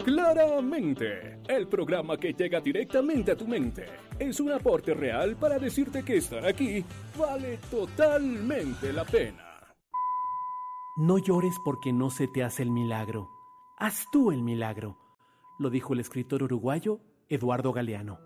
Claramente, el programa que llega directamente a tu mente es un aporte real para decirte que estar aquí vale totalmente la pena. No llores porque no se te hace el milagro. Haz tú el milagro, lo dijo el escritor uruguayo Eduardo Galeano.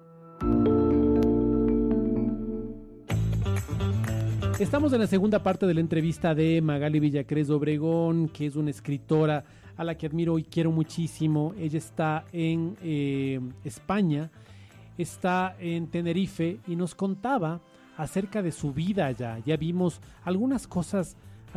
Estamos en la segunda parte de la entrevista de Magali Villacrés Obregón, que es una escritora a la que admiro y quiero muchísimo. Ella está en España, está en Tenerife y nos contaba acerca de su vida allá. Ya vimos algunas cosas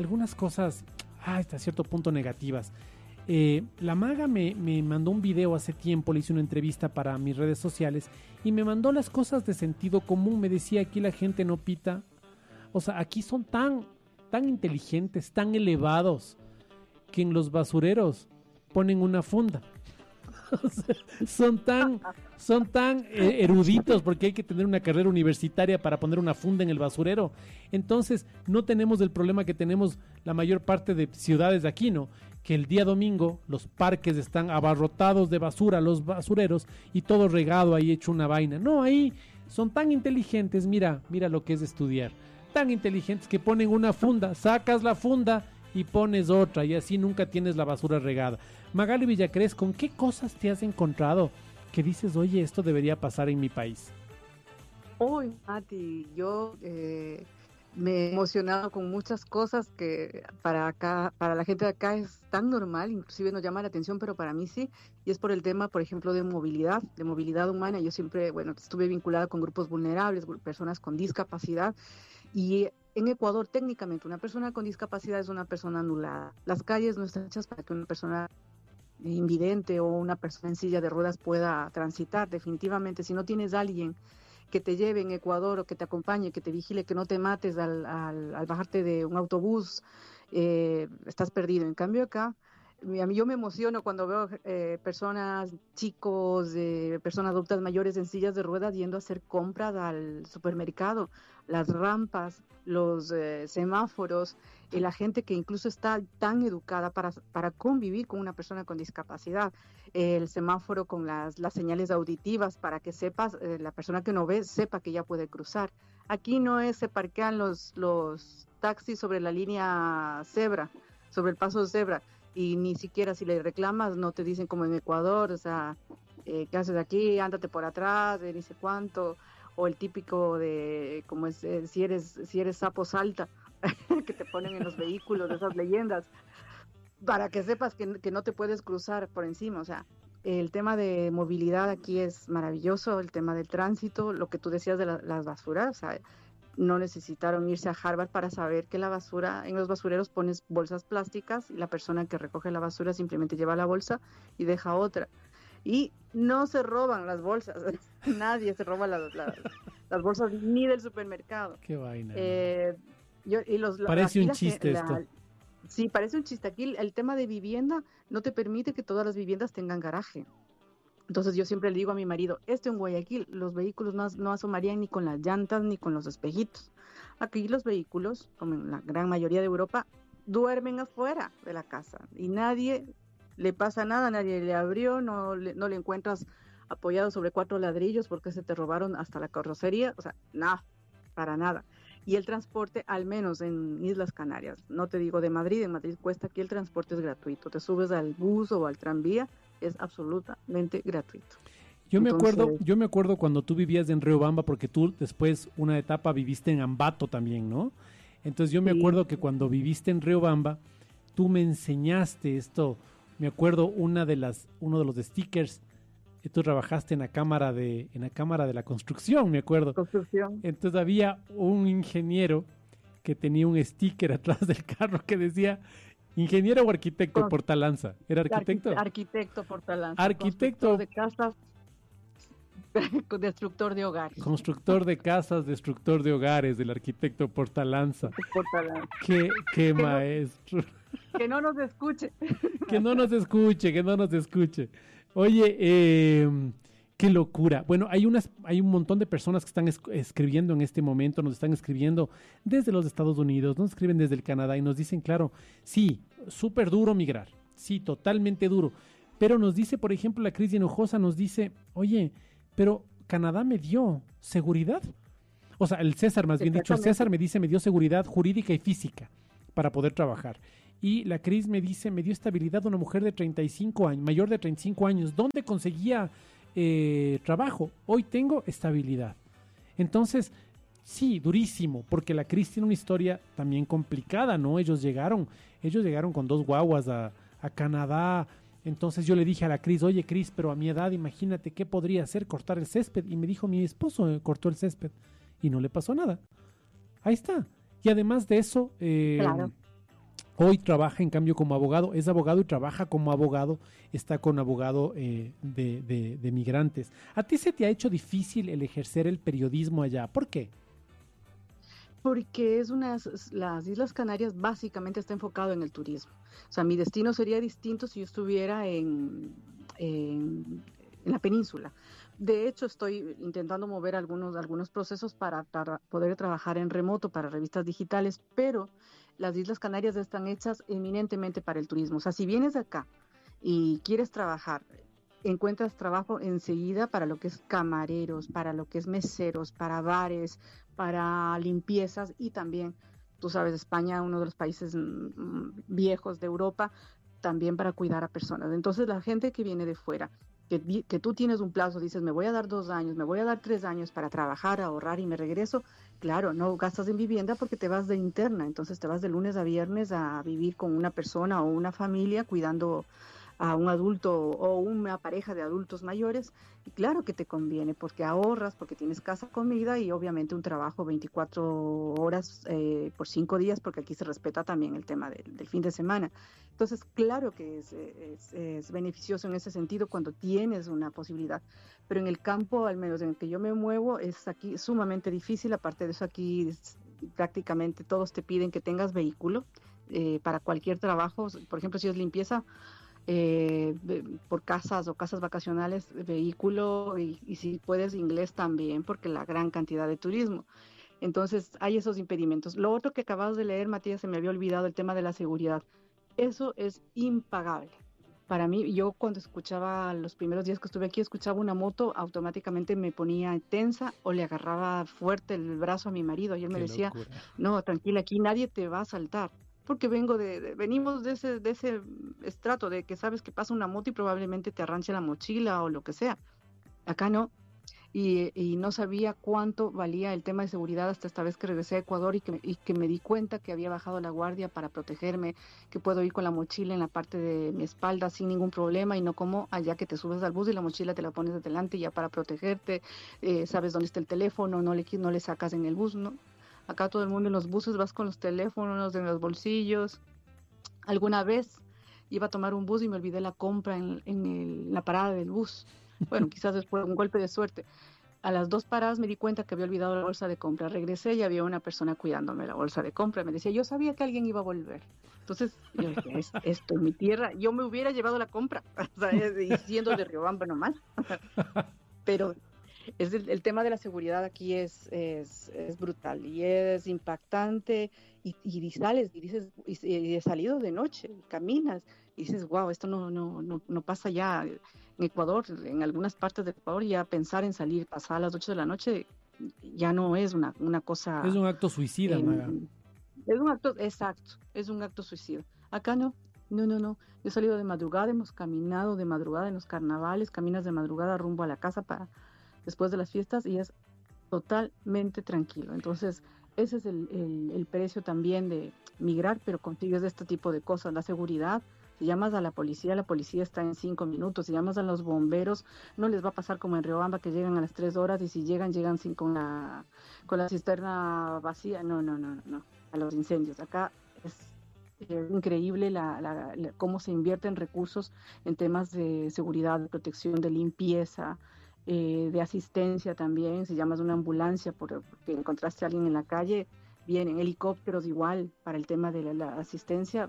hasta cierto punto negativas. La maga me mandó un video hace tiempo, le hice una entrevista para mis redes sociales y me mandó las cosas de sentido común. Me decía, aquí la gente no pita. O sea, aquí son tan inteligentes, tan elevados, que en los basureros ponen una funda. O sea, son tan eruditos porque hay que tener una carrera universitaria para poner una funda en el basurero. Entonces no tenemos el problema que tenemos la mayor parte de ciudades de aquí, ¿no? Que el día domingo los parques están abarrotados de basura, los basureros, y todo regado ahí hecho una vaina. No, ahí son tan inteligentes, mira lo que es estudiar. Tan inteligentes que ponen una funda, sacas la funda y pones otra, y así nunca tienes la basura regada. Magali Villacrés, ¿con qué cosas te has encontrado que dices, oye, esto debería pasar en mi país? Hoy, Mati, yo me he emocionado con muchas cosas que para la gente de acá es tan normal, inclusive nos llama la atención, pero para mí sí, y es por el tema, por ejemplo, de movilidad humana. Yo siempre, estuve vinculada con grupos vulnerables, personas con discapacidad, y en Ecuador, técnicamente, una persona con discapacidad es una persona anulada. Las calles no están hechas para que una persona invidente o una persona en silla de ruedas pueda transitar. Definitivamente, si no tienes a alguien que te lleve en Ecuador o que te acompañe, que te vigile, que no te mates al bajarte de un autobús, estás perdido. En cambio acá, yo me emociono cuando veo personas, chicos, personas adultas mayores en sillas de ruedas yendo a hacer compras al supermercado, las rampas, los semáforos, y la gente que incluso está tan educada para convivir con una persona con discapacidad. El semáforo con las señales auditivas para que sepas, la persona que no ve sepa que ya puede cruzar. Aquí no se parquean los taxis sobre la línea cebra, sobre el paso cebra, y ni siquiera si le reclamas no te dicen como en Ecuador, o sea, ¿qué haces aquí? Ándate por atrás, ni sé cuánto, o el típico de, como es, si eres sapo salta, que te ponen en los vehículos, de esas leyendas, para que sepas que no te puedes cruzar por encima. O sea, el tema de movilidad aquí es maravilloso, el tema del tránsito, lo que tú decías de las basuras, o sea, no necesitaron irse a Harvard para saber que la basura, en los basureros pones bolsas plásticas y la persona que recoge la basura simplemente lleva la bolsa y deja otra. Y no se roban las bolsas, nadie se roba las bolsas ni del supermercado. Qué vaina. Parece un chiste esto. Sí, parece un chiste. Aquí el tema de vivienda no te permite que todas las viviendas tengan garaje. Entonces yo siempre le digo a mi marido, en Guayaquil los vehículos no asomarían ni con las llantas ni con los espejitos. Aquí los vehículos, como en la gran mayoría de Europa, duermen afuera de la casa y nadie le pasa nada, nadie le abrió, no le encuentras apoyado sobre 4 ladrillos porque se te robaron hasta la carrocería, o sea, nada, para nada. Y el transporte, al menos en Islas Canarias, no te digo de Madrid, en Madrid cuesta, aquí el transporte es gratuito, te subes al bus o al tranvía, es absolutamente gratuito. Yo me acuerdo cuando tú vivías en Riobamba, porque tú después una etapa viviste en Ambato también, ¿no? Entonces yo me acuerdo que cuando viviste en Riobamba, tú me enseñaste esto. Me acuerdo uno de los stickers, tú trabajaste en la cámara de la construcción, me acuerdo. Construcción. Entonces había un ingeniero que tenía un sticker atrás del carro que decía ¿ingeniero o arquitecto Portalanza? ¿Era arquitecto? Arquitecto Portalanza. Arquitecto de casas, destructor de hogares. Constructor de casas, destructor de hogares, del arquitecto Portalanza. Portalanza. Qué maestro. Que no nos escuche. Que no nos escuche. Oye, qué locura. Bueno, hay un montón de personas que están escribiendo en este momento, nos están escribiendo desde los Estados Unidos, nos escriben desde el Canadá y nos dicen, claro, sí, súper duro migrar, sí, totalmente duro, Pero nos dice, por ejemplo, la Cris Hinojosa nos dice, oye, pero Canadá me dio seguridad. O sea, el César, más bien dicho, el César me dice, me dio seguridad jurídica y física para poder trabajar. Y la Cris me dice, me dio estabilidad una mujer de 35 años, mayor de 35 años. ¿Dónde conseguía trabajo? Hoy tengo estabilidad. Entonces, sí, durísimo, porque la Cris tiene una historia también complicada, ¿no? Ellos llegaron con 2 guaguas a Canadá. Entonces yo le dije a la Cris, oye Cris, pero a mi edad, imagínate qué podría hacer cortar el césped. Y me dijo, mi esposo cortó el césped y no le pasó nada. Ahí está. Y además de eso, Claro. hoy trabaja en cambio como abogado, es abogado y trabaja como abogado, está con abogado de migrantes. ¿A ti se te ha hecho difícil el ejercer el periodismo allá? ¿Por qué? Porque las Islas Canarias básicamente está enfocado en el turismo. O sea, mi destino sería distinto si yo estuviera en la península. De hecho, estoy intentando mover algunos procesos para poder trabajar en remoto para revistas digitales, pero las Islas Canarias están hechas eminentemente para el turismo. O sea, si vienes de acá y quieres trabajar, encuentras trabajo enseguida para lo que es camareros, para lo que es meseros, para bares, para limpiezas y también, tú sabes, España, uno de los países viejos de Europa, también para cuidar a personas. Entonces, la gente que viene de fuera, que tú tienes un plazo, dices, me voy a dar 2 años, me voy a dar 3 años para trabajar, ahorrar y me regreso, claro, no gastas en vivienda porque te vas de interna, entonces te vas de lunes a viernes a vivir con una persona o una familia cuidando a un adulto o una pareja de adultos mayores, y claro que te conviene porque ahorras, porque tienes casa, comida y obviamente un trabajo 24 horas por 5 días, porque aquí se respeta también el tema del fin de semana. Entonces, claro que es beneficioso en ese sentido cuando tienes una posibilidad, pero en el campo, al menos en el que yo me muevo, es aquí sumamente difícil. Aparte de eso, aquí prácticamente todos te piden que tengas vehículo para cualquier trabajo. Por ejemplo, si es limpieza, por casas o casas vacacionales, vehículo y si puedes inglés también, porque la gran cantidad de turismo. Entonces hay esos impedimentos. Lo otro que acabas de leer, Matías, se me había olvidado el tema de la seguridad. Eso es impagable. Para mí, yo cuando escuchaba los primeros días que estuve aquí, escuchaba una moto, automáticamente me ponía tensa o le agarraba fuerte el brazo a mi marido. Y él me Qué decía, locura. no, tranquila, aquí nadie te va a asaltar. Porque venimos de ese estrato de que sabes que pasa una moto y probablemente te arranche la mochila o lo que sea. Acá no. Y no sabía cuánto valía el tema de seguridad hasta esta vez que regresé a Ecuador y que me di cuenta que había bajado la guardia para protegerme, que puedo ir con la mochila en la parte de mi espalda sin ningún problema y no como allá que te subes al bus y la mochila te la pones adelante ya para protegerte, sabes dónde está el teléfono, no le sacas en el bus, ¿no? Acá todo el mundo en los buses vas con los teléfonos en los bolsillos. Alguna vez iba a tomar un bus y me olvidé la compra en la parada del bus. Bueno, quizás después un golpe de suerte. A las 2 paradas me di cuenta que había olvidado la bolsa de compra. Regresé y había una persona cuidándome la bolsa de compra. Me decía, yo sabía que alguien iba a volver. Entonces, yo dije, esto en mi tierra, yo me hubiera llevado la compra, o sea, y siendo de Riobamba nomás. Pero el tema de la seguridad aquí es brutal y es impactante y sales y dices, y he salido de noche, y caminas y dices, wow, esto no pasa ya en Ecuador, en algunas partes de Ecuador ya pensar en salir, pasar a las 8 de la noche ya no es una Es cosa, un acto suicida, Maga. es un acto, exacto, es un acto suicida. Acá no. No. Yo he salido de madrugada, hemos caminado de madrugada en los carnavales, caminas de madrugada rumbo a la casa después de las fiestas y es totalmente tranquilo. Entonces, ese es el precio también de migrar, pero consigues este tipo de cosas, la seguridad. Si llamas a la policía está en 5 minutos. Si llamas a los bomberos, no les va a pasar como en Riobamba, que llegan a las 3 horas y si llegan sin con la cisterna vacía. No. A los incendios. Acá es increíble cómo se invierten recursos en temas de seguridad, de protección, de limpieza, de asistencia también. Si llamas a una ambulancia porque encontraste a alguien en la calle, vienen helicópteros igual para el tema de la asistencia.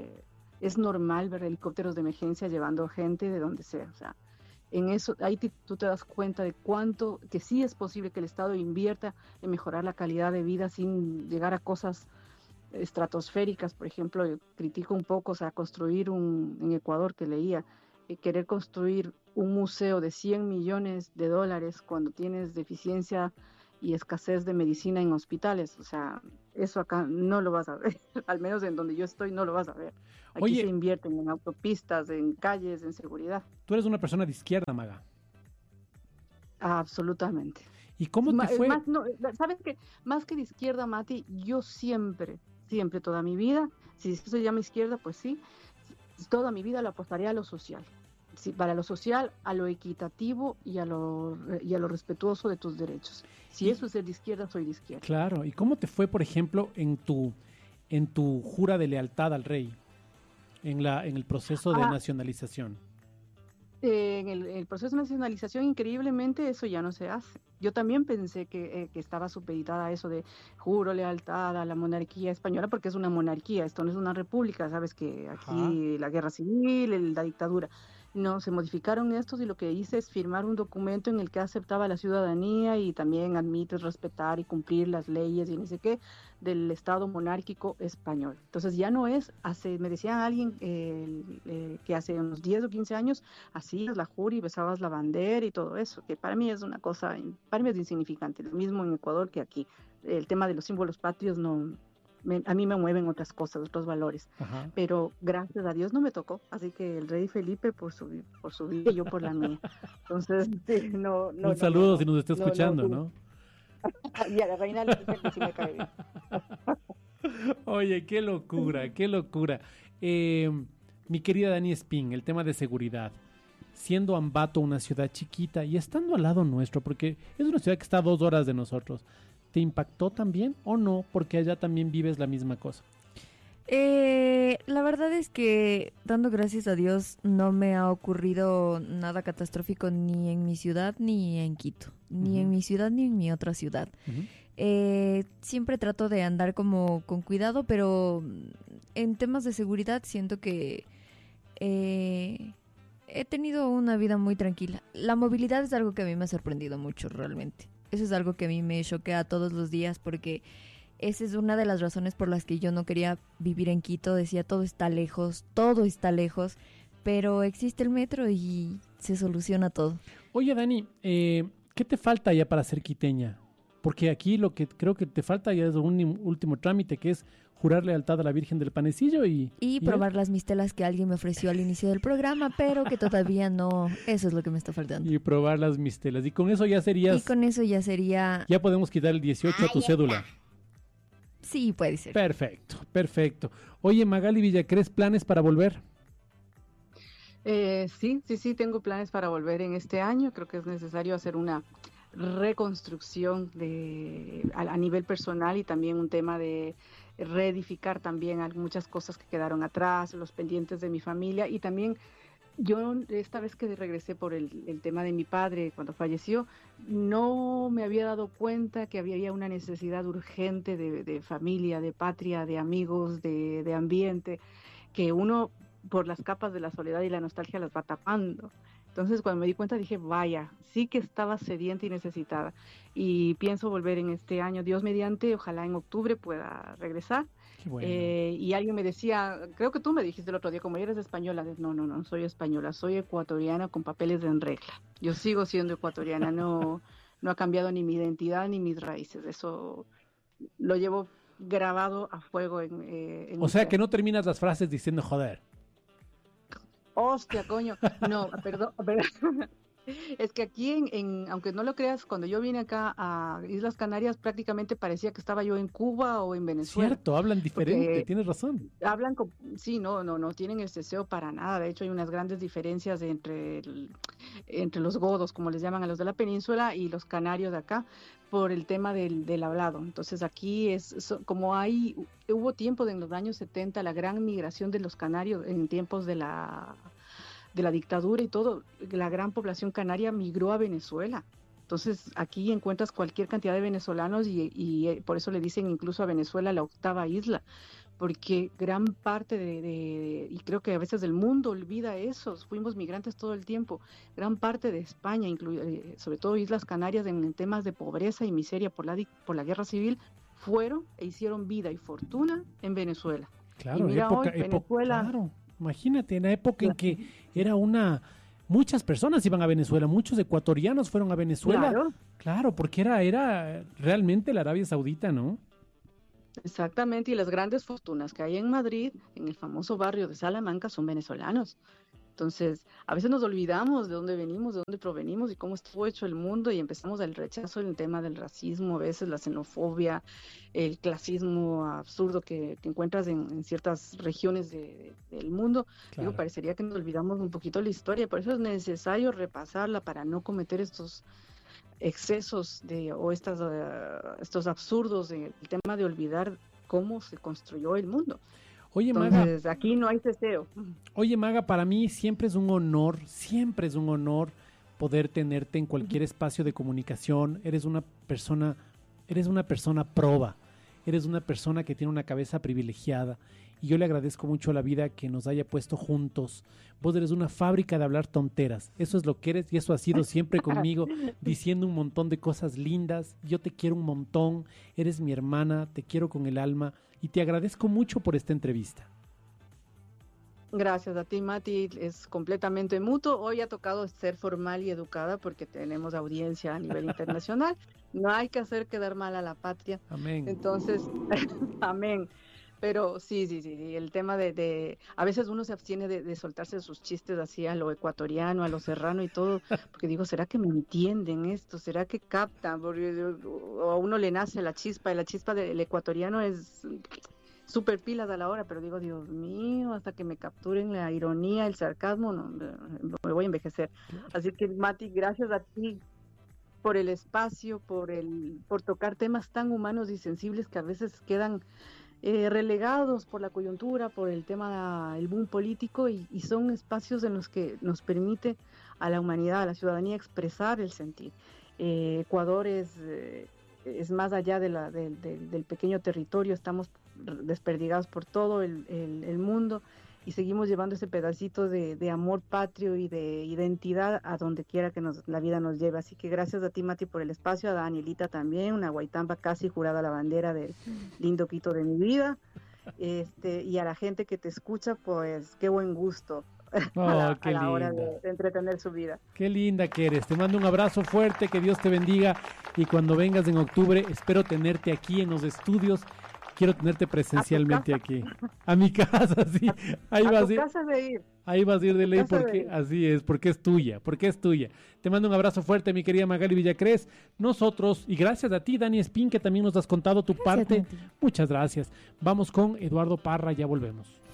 Es normal ver helicópteros de emergencia llevando gente de donde sea. O sea, en eso, ahí tú te das cuenta de cuánto, que sí es posible que el Estado invierta en mejorar la calidad de vida sin llegar a cosas estratosféricas. Por ejemplo, yo critico un poco, o sea, construir en Ecuador, que leía, querer construir un museo de $100 millones cuando tienes deficiencia y escasez de medicina en hospitales. O sea, eso acá no lo vas a ver, al menos en donde yo estoy no lo vas a ver. Aquí Oye, se invierten en autopistas, en calles, en seguridad. tú eres una persona de izquierda, Maga. Absolutamente. ¿Y cómo te fue? ¿Sabes qué? Más que de izquierda, Mati, yo siempre, toda mi vida, si eso se llama izquierda, pues sí, toda mi vida lo apostaría a lo social. Sí, para lo social, a lo equitativo y a lo respetuoso de tus derechos. Si eso es ser de izquierda, soy de izquierda. Claro. ¿Y cómo te fue, por ejemplo, en tu jura de lealtad al rey, en el proceso de nacionalización? En el proceso de nacionalización, increíblemente, eso ya no se hace. Yo también pensé que estaba supeditada a eso de juro lealtad a la monarquía española, porque es una monarquía, esto no es una república, sabes que aquí la guerra civil, la dictadura. No, se modificaron estos y lo que hice es firmar un documento en el que aceptaba la ciudadanía y también admite respetar y cumplir las leyes y no sé qué del Estado monárquico español. Entonces ya no es, me decía alguien que hace unos 10 o 15 años hacías la jura y besabas la bandera y todo eso, que para mí es una cosa, para mí es insignificante, lo mismo en Ecuador que aquí. El tema de los símbolos patrios a mí me mueven otras cosas, otros valores. Ajá. Pero gracias a Dios no me tocó, así que el rey Felipe por su vida y yo por la mía. Entonces, sí, no. Un saludo si nos está escuchando, ¿no? Y a la reina Elizabeth sí me cae bien. Oye, qué locura, qué locura. Mi querida Dani Espín, el tema de seguridad. Siendo Ambato una ciudad chiquita y estando al lado nuestro, porque es una ciudad que está a 2 horas de nosotros, ¿te impactó también o no? Porque allá también vives la misma cosa. La verdad es que, dando gracias a Dios, no me ha ocurrido nada catastrófico ni en mi ciudad ni en Quito. Ni en mi ciudad ni en mi otra ciudad. Siempre trato de andar como con cuidado, pero en temas de seguridad siento que he tenido una vida muy tranquila. La movilidad es algo que a mí me ha sorprendido mucho realmente. Eso es algo que a mí me choquea todos los días porque esa es una de las razones por las que yo no quería vivir en Quito. Decía, todo está lejos, pero existe el metro y se soluciona todo. Oye, Dani, ¿qué te falta ya para ser quiteña? Porque aquí lo que creo que te falta ya es un último trámite, que es jurar lealtad a la Virgen del Panecillo y probar las mistelas que alguien me ofreció al inicio del programa, pero que todavía no. Eso es lo que me está faltando. Y probar las mistelas. Y con eso ya serías... Ya podemos quitar el 18 a tu cédula. Sí, puede ser. Perfecto. Oye, Magali Villacrés, ¿planes para volver? Sí, tengo planes para volver en este año. Creo que es necesario hacer una reconstrucción a nivel personal y también un tema de reedificar también muchas cosas que quedaron atrás, los pendientes de mi familia y también yo esta vez que regresé por el tema de mi padre cuando falleció, no me había dado cuenta que había una necesidad urgente de familia, de patria, de amigos, de ambiente, que uno por las capas de la soledad y la nostalgia las va tapando. Entonces, cuando me di cuenta, dije, vaya, sí que estaba sedienta y necesitada. Y pienso volver en este año, Dios mediante, ojalá en octubre pueda regresar. Qué bueno. Y alguien me decía, creo que tú me dijiste el otro día, como eres española, no soy española, soy ecuatoriana con papeles en regla. Yo sigo siendo ecuatoriana, no ha cambiado ni mi identidad ni mis raíces. Eso lo llevo grabado a fuego en o sea, que no terminas las frases diciendo joder. Hostia, coño. No, perdón. Es que aquí, aunque no lo creas, cuando yo vine acá a Islas Canarias, prácticamente parecía que estaba yo en Cuba o en Venezuela. Cierto, hablan diferente, tienes razón. Sí, no tienen el ceseo para nada. De hecho, hay unas grandes diferencias entre los godos, como les llaman a los de la península, y los canarios de acá, por el tema del hablado. Entonces aquí como hubo tiempo en los años 70, la gran migración de los canarios en tiempos de la dictadura y todo, la gran población canaria migró a Venezuela. Entonces aquí encuentras cualquier cantidad de venezolanos y por eso le dicen incluso a Venezuela la octava isla, porque gran parte y creo que a veces el mundo olvida eso, fuimos migrantes todo el tiempo, gran parte de España, sobre todo Islas Canarias, en temas de pobreza y miseria por la guerra civil, fueron e hicieron vida y fortuna en Venezuela. Claro, y mira hoy Venezuela... Claro. Imagínate, en la época en que era muchas personas iban a Venezuela, muchos ecuatorianos fueron a Venezuela. Claro, porque era realmente la Arabia Saudita, ¿no? Exactamente, y las grandes fortunas que hay en Madrid, en el famoso barrio de Salamanca, son venezolanos. Entonces, a veces nos olvidamos de dónde venimos, de dónde provenimos y cómo estuvo hecho el mundo y empezamos el rechazo en el tema del racismo, a veces la xenofobia, el clasismo absurdo que encuentras en ciertas regiones del mundo. Claro. Digo, parecería que nos olvidamos un poquito la historia, por eso es necesario repasarla para no cometer estos excesos o estos absurdos del tema de olvidar cómo se construyó el mundo. Oye, Entonces, Maga, aquí no hay ceseo. Oye, Maga, para mí siempre es un honor poder tenerte en cualquier espacio de comunicación. Eres una persona proba, eres una persona que tiene una cabeza privilegiada y yo le agradezco mucho a la vida que nos haya puesto juntos. Vos eres una fábrica de hablar tonteras, eso es lo que eres y eso has sido siempre conmigo, diciendo un montón de cosas lindas. Yo te quiero un montón, eres mi hermana, te quiero con el alma y te agradezco mucho por esta entrevista. Gracias a ti, Mati, es completamente mutuo. Hoy ha tocado ser formal y educada porque tenemos audiencia a nivel internacional. No hay que hacer quedar mal a la patria. Amén. Entonces, amén. Pero sí, el tema a veces uno se abstiene de soltarse sus chistes así a lo ecuatoriano, a lo serrano y todo, porque digo, ¿será que me entienden esto? ¿Será que captan? Porque a uno le nace la chispa, y la chispa del ecuatoriano es súper pilas a la hora, pero digo, Dios mío, hasta que me capturen la ironía, el sarcasmo, no, me voy a envejecer. Así que, Mati, gracias a ti por el espacio, por tocar temas tan humanos y sensibles que a veces quedan relegados por la coyuntura, por el tema del boom político y son espacios en los que nos permite a la humanidad, a la ciudadanía expresar el sentir. Ecuador es más allá del pequeño territorio, estamos desperdigados por todo el mundo y seguimos llevando ese pedacito de amor patrio y de identidad a donde quiera que la vida nos lleve. Así que gracias a ti, Mati, por el espacio, a Danielita también, una guaitamba casi jurada a la bandera del lindo Quito de mi vida, y a la gente que te escucha, pues qué buen gusto. A la hora de entretener su vida. Qué linda que eres, te mando un abrazo fuerte, que Dios te bendiga y cuando vengas en octubre espero tenerte aquí en los estudios. Quiero tenerte presencialmente aquí. A mi casa, sí. Ahí vas a ir. Casa de ir. Ahí vas a ir de ley porque así es, porque es tuya. Te mando un abrazo fuerte, mi querida Magali Villacrés. Nosotros, y gracias a ti, Dani Espín, que también nos has contado tu parte. Muchas gracias. Vamos con Eduardo Parra, ya volvemos.